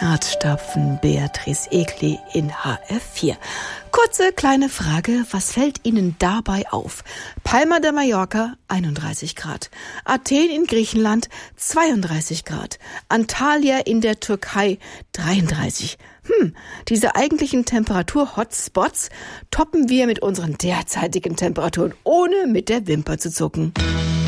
Herzstapfen, Beatrice Egli in HR4. Kurze, kleine Frage, was fällt Ihnen dabei auf? Palma de Mallorca, 31 Grad. Athen in Griechenland, 32 Grad. Antalya in der Türkei, 33. Diese eigentlichen Temperatur-Hotspots toppen wir mit unseren derzeitigen Temperaturen, ohne mit der Wimper zu zucken.